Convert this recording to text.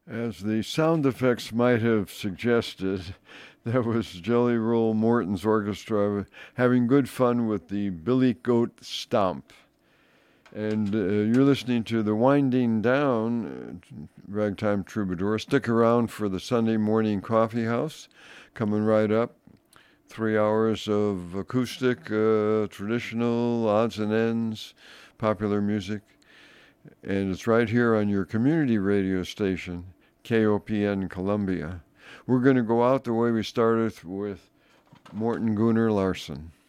As the sound effects might have suggested, that was Jelly Roll Morton's orchestra having good fun with the Billy Goat Stomp. And you're listening to the Winding Down Ragtime Troubadour. Stick around for the Sunday Morning Coffee House. Coming right up. 3 hours of acoustic, traditional, odds and ends, popular music. And it's right here on your community radio station, KOPN Columbia. We're going to go out the way we started with Morton Gunnar Larson.